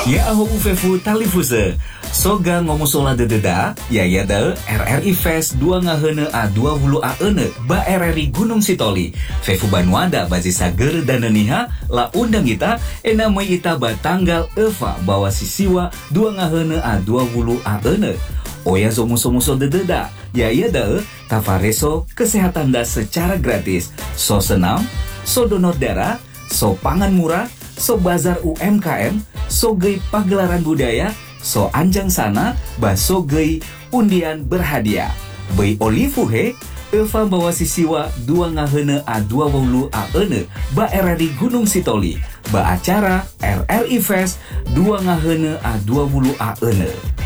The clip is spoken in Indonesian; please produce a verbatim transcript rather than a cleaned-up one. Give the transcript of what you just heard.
Ya aho ufefu talifuse. Soga ngomusola dededa, ya ya de R R I Fest dua ngahene a dua puluh a ene ba R R I Gunung Sitoli. Fefu Banuada bazi sager dan niha la undang kita ena mai ita ba tanggal eva bawa sisiwa dua ngahene a dua puluh a ene. Oya zomuso-muso dededa, ya ya de Tavareso kesehatan da secara gratis. So senam, so donor darah, so pangan murah, so bazar U M K M, so gei pagelaran budaya, so anjang sana, baso gei undian berhadiah. Bei olivuhe, Eva bawa sisiwa dua ngahene a dua puluh a ene ba R R I Gunung Sitoli, ba acara R R I Fest dua ngahene a dua puluh a ene.